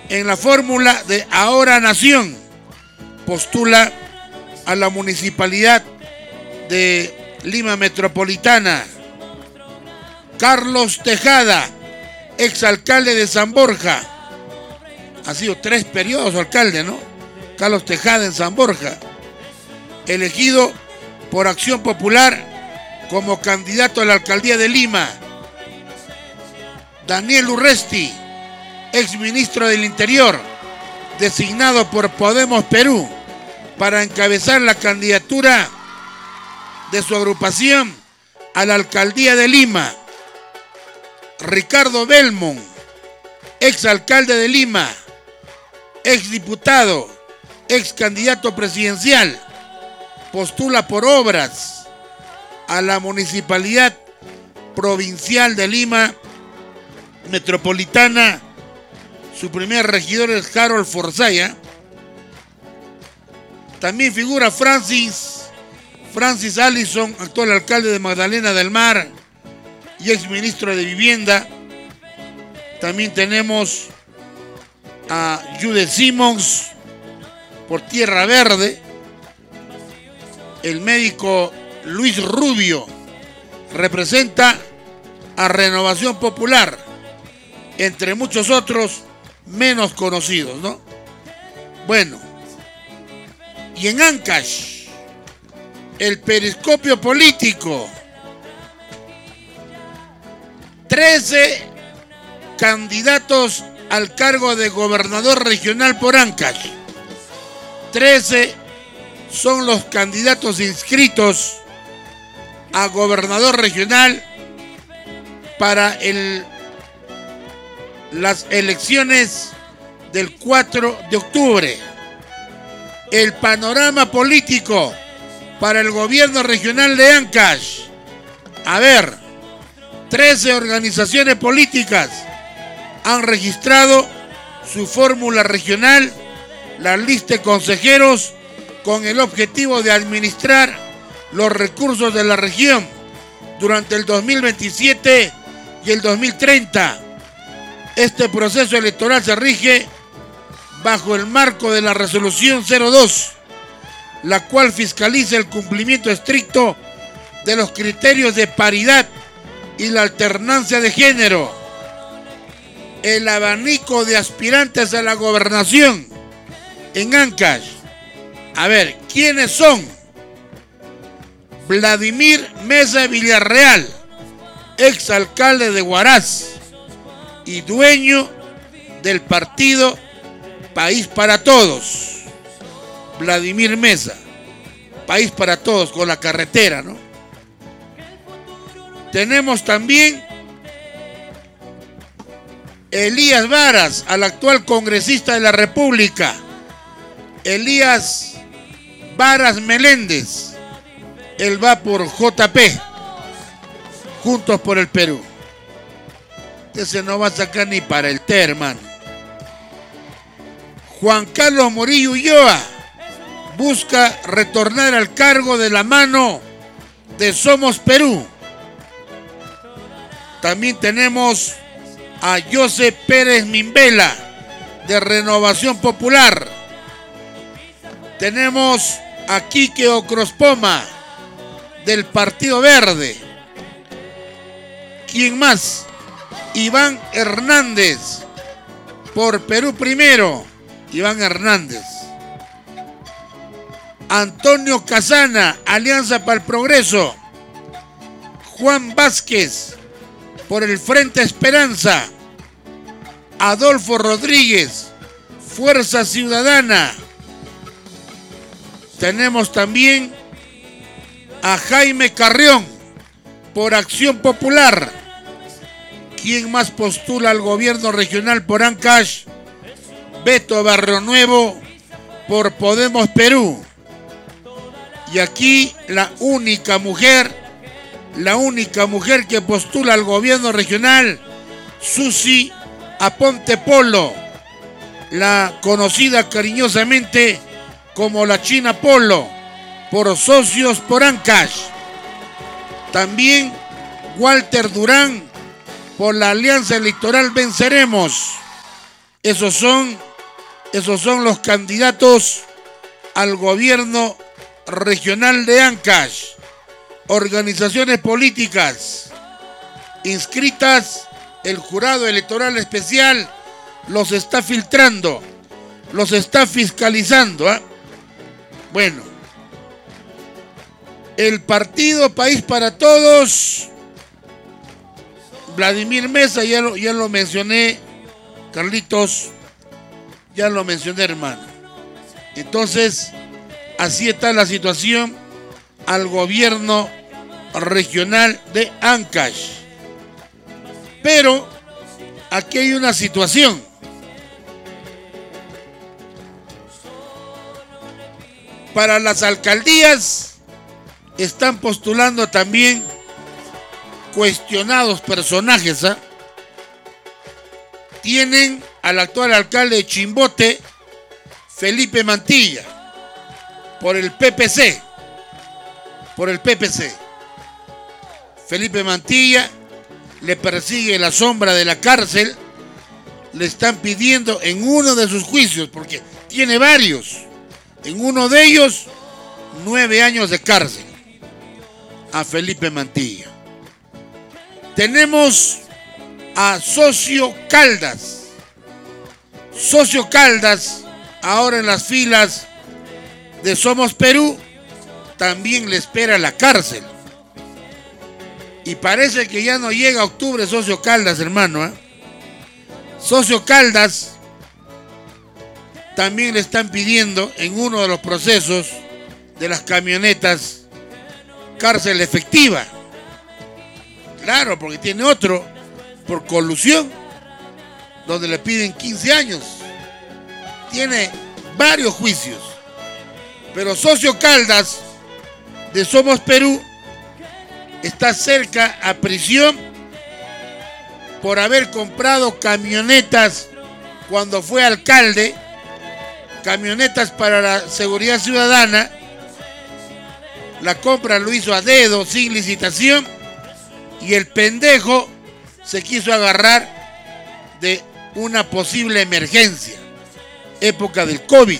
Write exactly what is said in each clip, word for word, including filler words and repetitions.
En la fórmula de Ahora Nación, postula a la municipalidad de Lima Metropolitana. Carlos Tejada, exalcalde de San Borja. Ha sido tres periodos alcalde, ¿no? Carlos Tejada en San Borja. Elegido por Acción Popular como candidato a la alcaldía de Lima. Daniel Urresti, exministro del Interior, designado por Podemos Perú para encabezar la candidatura de su agrupación a la alcaldía de Lima. Ricardo Belmont, exalcalde de Lima, exdiputado, excandidato presidencial, postula por obras a la Municipalidad Provincial de Lima Metropolitana. Su primer regidor es Harold Forzaya. También figura Francis, Francis Allison, actual alcalde de Magdalena del Mar y exministro de Vivienda. También tenemos a Judith Simmons por Tierra Verde. El médico Luis Rubio representa a Renovación Popular, entre muchos otros menos conocidos, ¿no? Bueno, y en Ancash, el periscopio político. trece candidatos al cargo de gobernador regional por Ancash. trece son los candidatos inscritos a gobernador regional para el, las elecciones del cuatro de octubre. El panorama político para el gobierno regional de Ancash. A ver, trece organizaciones políticas han registrado su fórmula regional, la lista de consejeros, con el objetivo de administrar los recursos de la región durante el dos mil veintisiete y el dos mil treinta. Este proceso electoral se rige bajo el marco de la resolución cero dos, la cual fiscaliza el cumplimiento estricto de los criterios de paridad y la alternancia de género. El abanico de aspirantes a la gobernación en Ancash. A ver, ¿quiénes son? Vladimir Mesa Villarreal, exalcalde de Huaraz y dueño del partido País para Todos. Vladimir Mesa, País para Todos, con la carretera, ¿no? Tenemos también Elías Varas, al actual congresista de la República. Elías Varas Meléndez, él va por J P, Juntos por el Perú. Ese no va a sacar ni para el T, hermano. Juan Carlos Morillo Ulloa busca retornar al cargo de la mano de Somos Perú. También tenemos a José Pérez Mimbela, de Renovación Popular. Tenemos a Quique Ocrospoma, del Partido Verde. ¿Quién más? Iván Hernández, por Perú Primero. Iván Hernández. Antonio Casana, Alianza para el Progreso. Juan Vázquez, por el Frente Esperanza. Adolfo Rodríguez, Fuerza Ciudadana. Tenemos también a Jaime Carrión, por Acción Popular. ¿Quién más postula al gobierno regional por Ancash? Beto Barrio Nuevo, por Podemos Perú. Y aquí la única mujer, la única mujer que postula al gobierno regional, Susi Aponte Polo, la conocida cariñosamente como la China Polo, por Socios por Ancash. También Walter Durán, por la Alianza Electoral Venceremos. Esos son, esos son los candidatos al gobierno regional de Ancash. Organizaciones políticas inscritas, el jurado electoral especial los está filtrando, los está fiscalizando. ¿eh? Bueno, el partido País para Todos, Vladimir Mesa, ya lo, ya lo mencioné, Carlitos, ya lo mencioné, hermano. Entonces, así está la situación al gobierno regional de Ancash. Pero aquí hay una situación. Para las alcaldías están postulando también cuestionados personajes. ¿eh? Tienen al actual alcalde de Chimbote, Felipe Mantilla, por el P P C. Por el P P C. Felipe Mantilla le persigue la sombra de la cárcel. Le están pidiendo en uno de sus juicios, porque tiene varios, en uno de ellos, nueve años de cárcel a Felipe Mantilla. Tenemos a Socio Caldas. Socio Caldas, ahora en las filas de Somos Perú, también le espera la cárcel. Y parece que ya no llega a octubre Socio Caldas, hermano. ¿eh? Socio Caldas también le están pidiendo en uno de los procesos de las camionetas cárcel efectiva. Claro, porque tiene otro por colusión, donde le piden quince años. Tiene varios juicios. Pero Socio Caldas, de Somos Perú, está cerca a prisión por haber comprado camionetas cuando fue alcalde, camionetas para la seguridad ciudadana. La compra lo hizo a dedo, sin licitación, y el pendejo se quiso agarrar de una posible emergencia, época del COVID.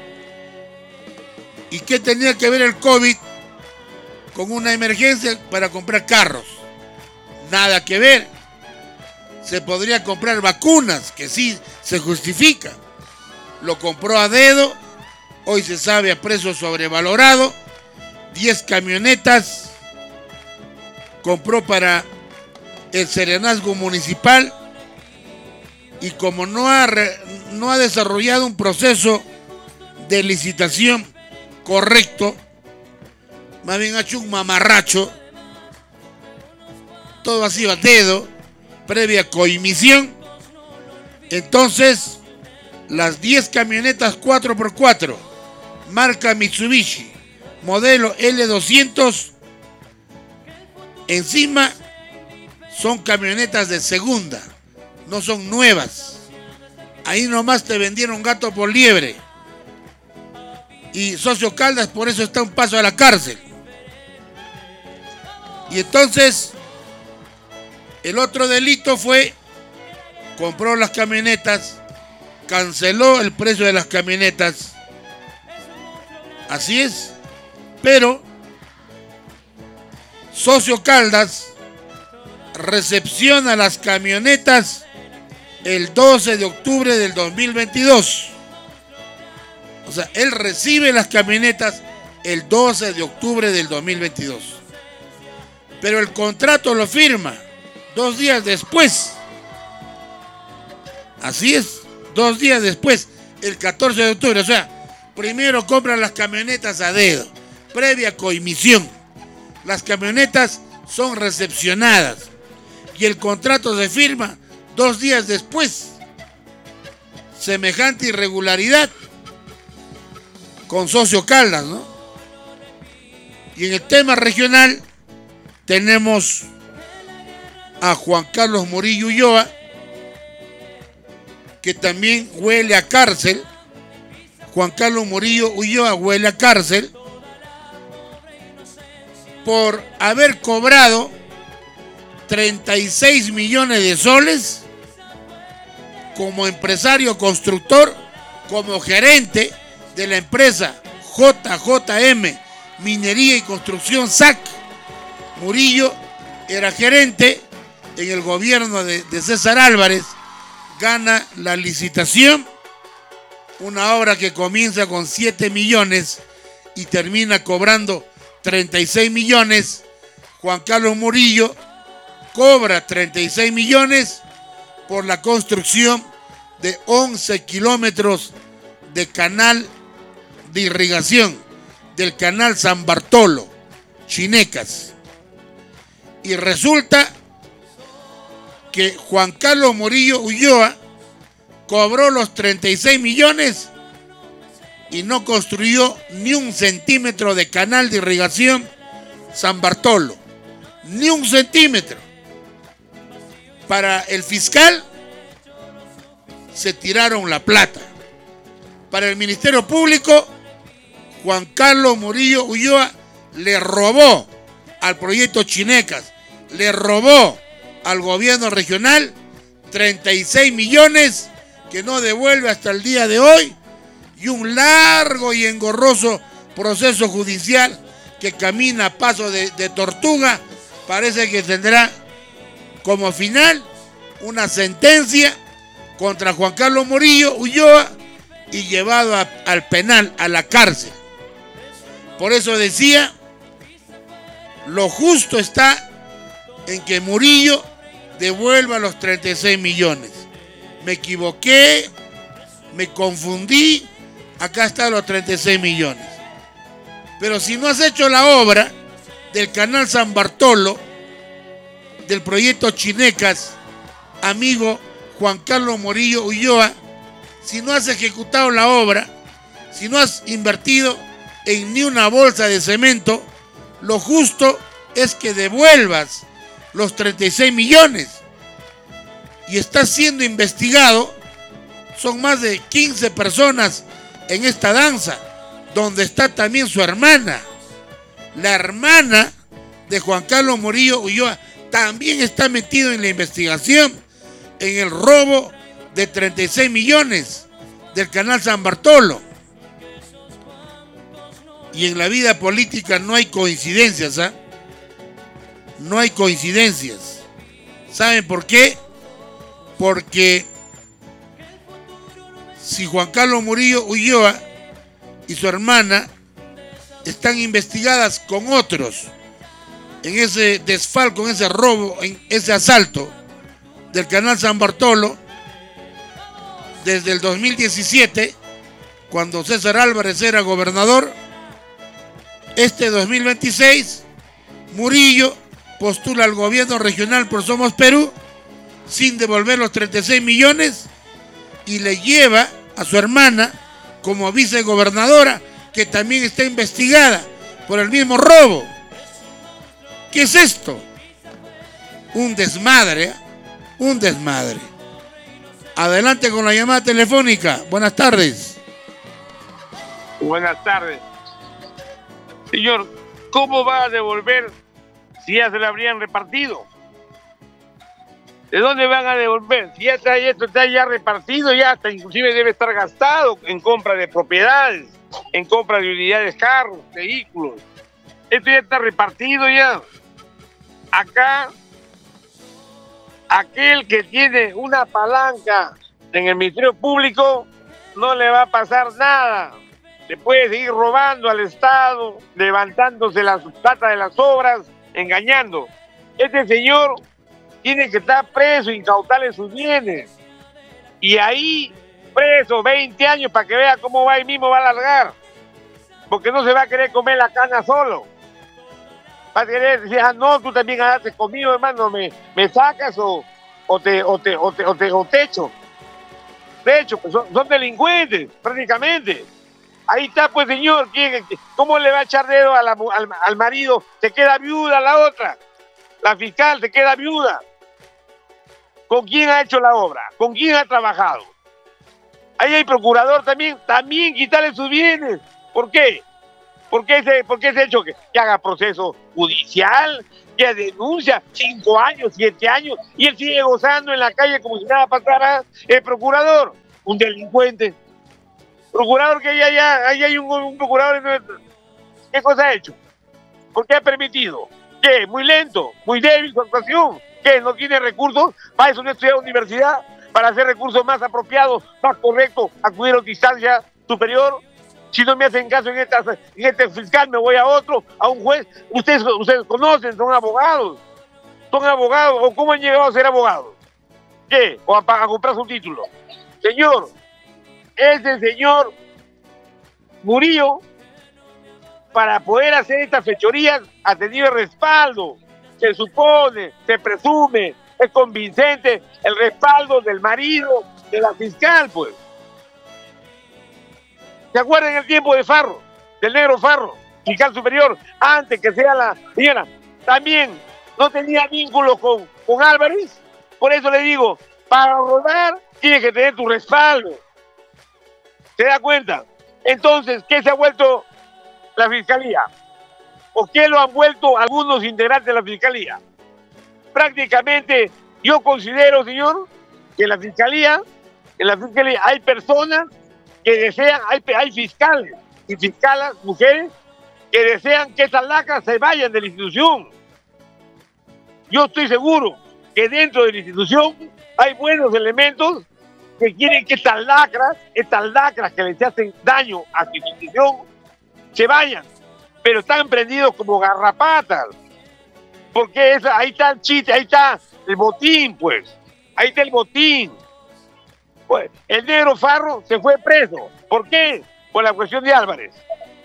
¿Y qué tenía que ver el COVID con una emergencia para comprar carros? Nada que ver. Se podría comprar vacunas, que sí se justifica. Lo compró a dedo, hoy se sabe a precio sobrevalorado. diez camionetas compró para el serenazgo municipal, y como no ha, re, no ha desarrollado un proceso de licitación correcto, más bien ha hecho un mamarracho, todo ha sido a dedo, previa coimisión. Entonces, las diez camionetas cuatro por cuatro, marca Mitsubishi, modelo L doscientos, encima son camionetas de segunda, no son nuevas. Ahí nomás te vendieron gato por liebre. Y Socio Caldas por eso está un paso a la cárcel. Y entonces, el otro delito fue, compró las camionetas, canceló el precio de las camionetas. Así es. Pero Socio Caldas recepciona las camionetas el doce de octubre del dos mil veintidós. O sea, él recibe las camionetas el doce de octubre del dos mil veintidós. Pero el contrato lo firma dos días después. Así es, dos días después, el catorce de octubre. O sea, primero compran las camionetas a dedo, previa coimisión. Las camionetas son recepcionadas y el contrato se firma dos días después. Semejante irregularidad con Socio Caldas, ¿no? Y en el tema regional tenemos a Juan Carlos Murillo Ulloa, que también huele a cárcel. Juan Carlos Murillo Ulloa huele a cárcel por haber cobrado treinta y seis millones de soles como empresario constructor, como gerente de la empresa J J M Minería y Construcción S A C. Murillo era gerente en el gobierno de, de César Álvarez, gana la licitación, una obra que comienza con siete millones y termina cobrando treinta y seis millones. Juan Carlos Murillo cobra treinta y seis millones por la construcción de once kilómetros de canal de irrigación del canal San Bartolo, Chinecas. Y resulta que Juan Carlos Murillo Ulloa cobró los treinta y seis millones y no construyó ni un centímetro de canal de irrigación San Bartolo. Ni un centímetro. Para el fiscal se tiraron la plata. Para el Ministerio Público, Juan Carlos Murillo Ulloa le robó al proyecto Chinecas, le robó al gobierno regional treinta y seis millones que no devuelve hasta el día de hoy, y un largo y engorroso proceso judicial que camina a paso de, de tortuga. Parece que tendrá como final una sentencia contra Juan Carlos Murillo Ulloa y llevado a, al penal, a la cárcel. Por eso decía, lo justo está en que Murillo devuelva los treinta y seis millones. Me equivoqué, me confundí, acá están los treinta y seis millones. Pero si no has hecho la obra del canal San Bartolo, del proyecto Chinecas, amigo Juan Carlos Murillo Ulloa, si no has ejecutado la obra, si no has invertido en ni una bolsa de cemento, lo justo es que devuelvas los treinta y seis millones. Y está siendo investigado, son más de quince personas en esta danza, donde está también su hermana. La hermana de Juan Carlos Murillo Ulloa también está metido en la investigación en el robo de treinta y seis millones del canal San Bartolo. Y en la vida política no hay coincidencias, ¿ah? ¿eh? No hay coincidencias. ¿Saben por qué? Porque si Juan Carlos Murillo Ulloa y su hermana están investigadas con otros en ese desfalco, en ese robo, en ese asalto del canal San Bartolo, desde el dos mil diecisiete, cuando César Álvarez era gobernador, este dos mil veintiséis, Murillo postula al gobierno regional por Somos Perú sin devolver los treinta y seis millones y le lleva a su hermana como vicegobernadora, que también está investigada por el mismo robo. ¿Qué es esto? Un desmadre, ¿eh? Un desmadre. Adelante con la llamada telefónica. Buenas tardes. Buenas tardes. Señor, ¿cómo va a devolver si ya se le habrían repartido? ¿De dónde van a devolver? Si ya está, esto está ya repartido, ya hasta inclusive debe estar gastado en compra de propiedades, en compra de unidades, carros, vehículos. Esto ya está repartido ya. Acá, aquel que tiene una palanca en el Ministerio Público no le va a pasar nada. Se puede seguir robando al Estado, levantándose las plata de las obras, engañando. Este señor tiene que estar preso, incautarle sus bienes. Y ahí, preso veinte años para que vea cómo va, y mismo va a largar. Porque no se va a querer comer la cana solo. Va a querer decir, ah, no, tú también andaste conmigo, hermano, me, me sacas o, o, te, o, te, o, te, o, te, o te echo. De hecho, pues son, son delincuentes, prácticamente. Ahí está, pues, señor, ¿quién, ¿cómo le va a echar dedo a la, al, al marido? Se queda viuda la otra. La fiscal se queda viuda. ¿Con quién ha hecho la obra? ¿Con quién ha trabajado? Ahí hay procurador también, también quitarle sus bienes. ¿Por qué? ¿Por qué ese, por qué ese hecho que, que haga proceso judicial, que denuncia cinco años, siete años, y él sigue gozando en la calle como si nada pasara? El procurador, un delincuente. Procurador que ya, ya, ahí hay un, un procurador. ¿Qué cosa ha hecho? ¿Por qué ha permitido? ¿Qué? Muy lento, muy débil su actuación. ¿Qué? ¿No tiene recursos? ¿Para eso no estudia universidad? ¿Para hacer recursos más apropiados, más correctos, acudir a una instancia superior? Si no me hacen caso en, esta, en este fiscal, me voy a otro, a un juez. Ustedes, ustedes conocen, son abogados. Son abogados, ¿o cómo han llegado a ser abogados? ¿Qué? ¿O a, a comprar su título? Señor, ese señor Murillo, para poder hacer estas fechorías, ha tenido respaldo. Se supone, se presume, es convincente el respaldo del marido de la fiscal, pues. ¿Se acuerdan el tiempo de Farro, del negro Farro, fiscal superior, antes que sea la señora? También no tenía vínculos con, con Álvarez. Por eso le digo, para robar tienes que tener tu respaldo. ¿Se da cuenta? Entonces, ¿qué se ha vuelto la fiscalía? ¿O qué lo han vuelto algunos integrantes de la fiscalía? Prácticamente, yo considero, señor, que en la fiscalía, en la fiscalía hay personas que desean, hay, hay fiscales y fiscalas, mujeres, que desean que esas lacras se vayan de la institución. Yo estoy seguro que dentro de la institución hay buenos elementos que quieren que estas lacras, estas lacras que les hacen daño a su institución, se vayan, pero están prendidos como garrapatas, porque esa, ahí está el chiste, ahí está el botín, pues, ahí está el botín. Pues, el negro Farro se fue preso. ¿Por qué? Por la cuestión de Álvarez.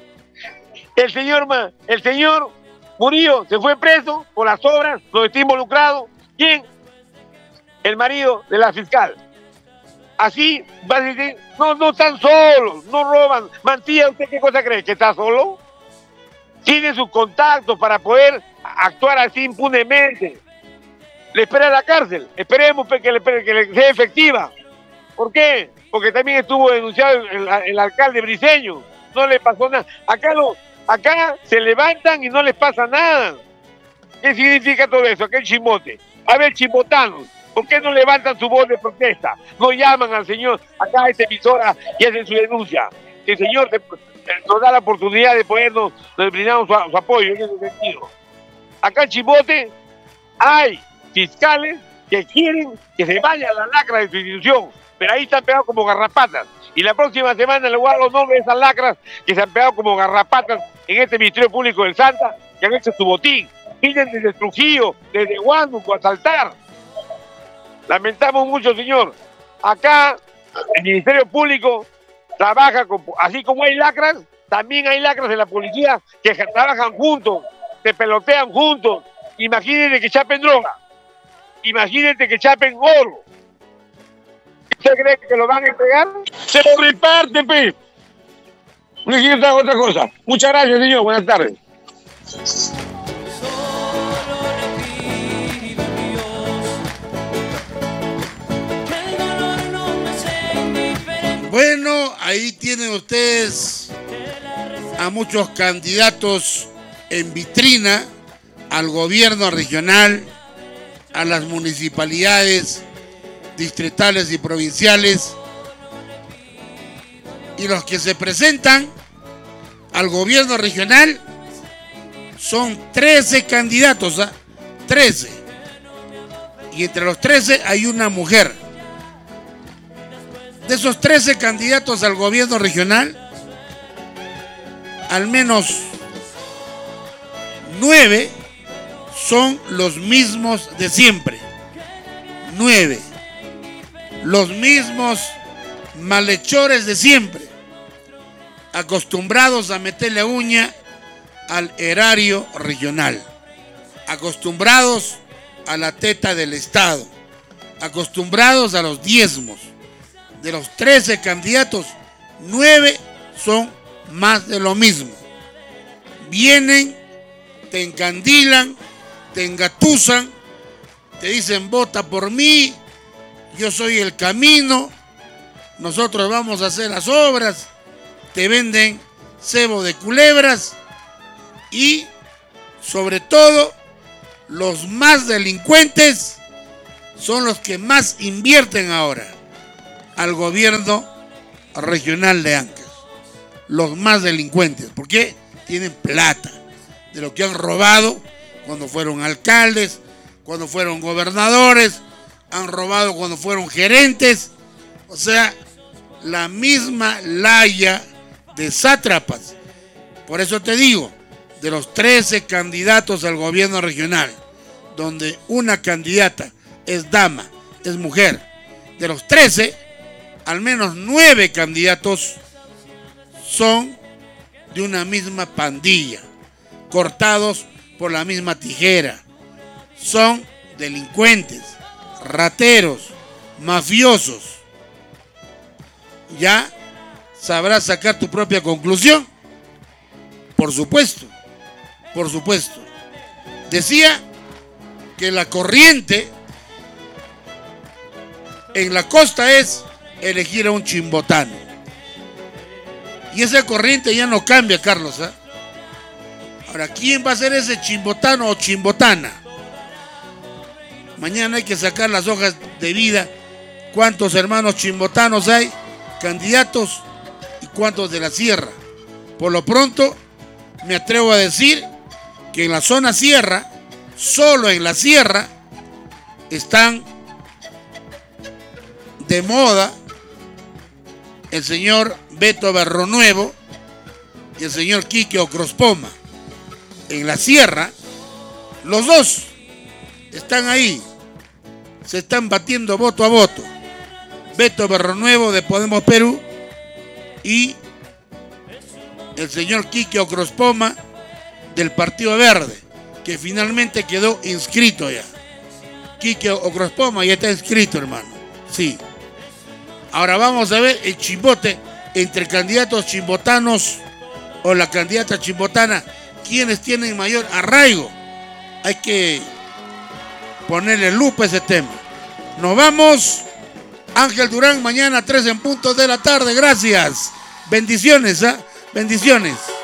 El señor, el señor Murillo se fue preso por las obras, donde está involucrado. ¿Quién? El marido de la fiscal. Así, va a decir, no, no están solos, no roban. Mantilla, ¿usted qué cosa cree? ¿Que está solo? Tiene sus contactos para poder actuar así impunemente. Le espera la cárcel. Esperemos que le, que le sea efectiva. ¿Por qué? Porque también estuvo denunciado el, el alcalde Briceño. No le pasó nada. Acá, lo, acá se levantan y no les pasa nada. ¿Qué significa todo eso? Aquel chimote. A ver, chimotanos, ¿por qué no levantan su voz de protesta? No llaman al señor acá a esta emisora y hacen su denuncia. Que el señor se, nos da la oportunidad de podernos, nos brindamos su, su apoyo en ese sentido. Acá en Chimote hay fiscales que quieren que se vaya la lacra de su institución, pero ahí están pegados como garrapatas. Y la próxima semana le voy a dar los nombres de esas lacras que se han pegado como garrapatas en este Ministerio Público del Santa, que han hecho su botín. Vienen desde Trujillo, desde Huánuco a saltar. Lamentamos mucho, señor. Acá, el Ministerio Público trabaja, con, así como hay lacras, también hay lacras en la policía que trabajan juntos, se pelotean juntos. Imagínense que chapen droga. Imagínense que chapen oro. ¿Usted cree que lo van a entregar? Se lo reparte, pe. No quiero otra cosa. Muchas gracias, señor. Buenas tardes. Bueno, ahí tienen ustedes a muchos candidatos en vitrina al gobierno regional, a las municipalidades distritales y provinciales, y los que se presentan al gobierno regional son trece candidatos, ¿eh? trece, y entre los trece hay una mujer. De esos trece candidatos al gobierno regional, al menos nueve son los mismos de siempre. Nueve. Los mismos malhechores de siempre, acostumbrados a meterle uña al erario regional, acostumbrados a la teta del Estado, acostumbrados a los diezmos. De los trece candidatos, nueve son más de lo mismo. Vienen, te encandilan, te engatusan, te dicen vota por mí, yo soy el camino, nosotros vamos a hacer las obras, te venden cebo de culebras Y sobre todo, los más delincuentes son los que más invierten ahora al gobierno regional de Ancash. Los más delincuentes. ¿Por qué? Tienen plata de lo que han robado cuando fueron alcaldes, cuando fueron gobernadores, han robado cuando fueron gerentes. O sea, la misma laya de sátrapas. Por eso te digo, de los trece candidatos al gobierno regional, donde una candidata es dama, es mujer, de los trece, al menos nueve candidatos son de una misma pandilla, cortados por la misma tijera. Son delincuentes, rateros, mafiosos. Ya sabrás sacar tu propia conclusión. Por supuesto, por supuesto. Decía que la corriente en la costa es elegir a un chimbotano. Y esa corriente ya no cambia, Carlos, ¿eh? Ahora, ¿quién va a ser ese chimbotano o chimbotana? Mañana hay que sacar las hojas de vida. ¿Cuántos hermanos chimbotanos hay? Candidatos, y cuántos de la sierra. Por lo pronto, me atrevo a decir que en la zona sierra, solo en la sierra, están de moda el señor Beto Berronuevo y el señor Quique Ocrospoma. En la sierra, los dos están ahí, se están batiendo voto a voto. Beto Berronuevo de Podemos Perú y el señor Quique Ocrospoma del Partido Verde, que finalmente quedó inscrito ya. Quique Ocrospoma ya está inscrito, hermano. Sí. Ahora vamos a ver el chimbote entre candidatos chimbotanos o la candidata chimbotana. ¿Quiénes tienen mayor arraigo? Hay que ponerle lupa a ese tema. Nos vamos. Ángel Durán, mañana tres en punto de la tarde. Gracias. Bendiciones, ¿ah? ¿eh? Bendiciones.